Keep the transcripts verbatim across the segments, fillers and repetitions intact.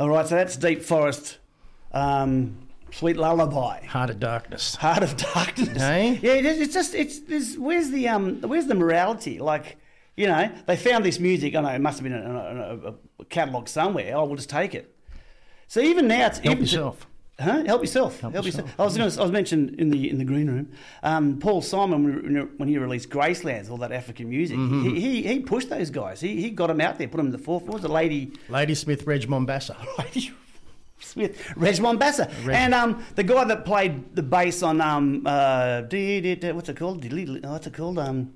All right, so that's Deep Forest, um, Sweet Lullaby. Heart of Darkness. Heart of Darkness. Hey? Yeah, it is, it's just it's, it's where's the um where's the morality? Like, you know, they found this music. I know it must have been in a, a, a catalogue somewhere. Oh, we'll just take it. So even now, it's Help even yourself. To, huh? Help yourself. Help Help, yourself. yourself. I was going. I was mentioned in the in the green room. Um, Paul Simon, when when he released Gracelands, all that African music, Mm-hmm. he, he he pushed those guys. He he got them out there, put them in the forefront. What was the lady? Lady Smith, Reg Mombassa. Lady Smith, Reg Mombassa, Reg. and um the guy that played the bass on um uh dee- dee- dee- what's it called? Dee- oh, What's it called? Um,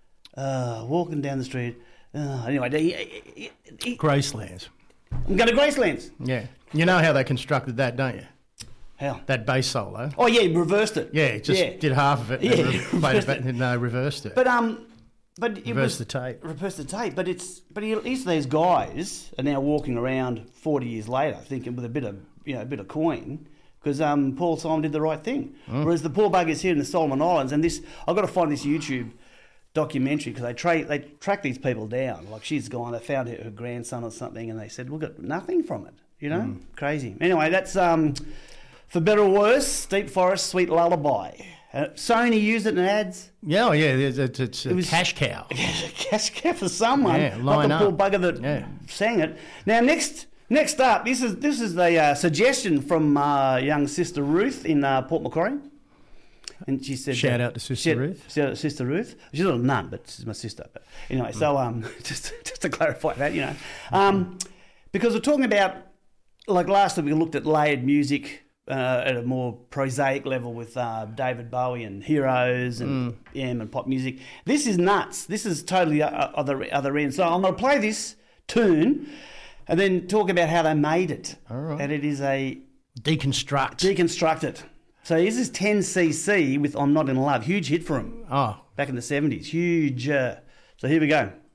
uh, walking down the street. Uh, anyway, he, he, he, Gracelands. I'm going to Gracelands. Yeah. You know how they constructed that, don't you? How? That bass solo. Oh yeah, he reversed it. Yeah, just Yeah. did half of it. Yeah, And re- played it back, reversed it. no, reversed it. But um, but it Reverse was the tape. reverse the tape. But it's but at least these guys are now walking around forty years later, thinking with a bit of you know a bit of coin. Because um, Paul Simon did the right thing. Mm. Whereas the poor buggers here in the Solomon Islands, and this, I've got to find this YouTube documentary because they tra- they track these people down. Like she's gone, they found her, her grandson or something, and they said we got nothing from it. You know, Mm. crazy. Anyway, that's um, for better or worse. Deep Forest, Sweet Lullaby. Uh, Sony used it in ads. Yeah, oh, yeah, it's, it's, it's a It was- cash cow. Cash cow for someone, Yeah, not line the poor up. bugger that Yeah. sang it. Now, next next up, this is this is the uh, suggestion from uh, young Sister Ruth in uh, Port Macquarie. And she said, Shout uh, out to Sister she- Ruth. shout out to Sister Ruth. She's not a nun, but she's my sister. But anyway, so um, just just to clarify that, you know, um, because we're talking about, like last week we looked at layered music uh, at a more prosaic level with uh, David Bowie and Heroes and M and pop music. This is nuts. This is totally o- other other end. So I'm going to play this tune and then talk about how they made it. All right. And it is a Deconstruct. deconstruct it. So this is ten C C with I'm Not In Love. Huge hit for him oh, back in the seventies. Huge. Uh, so here we go.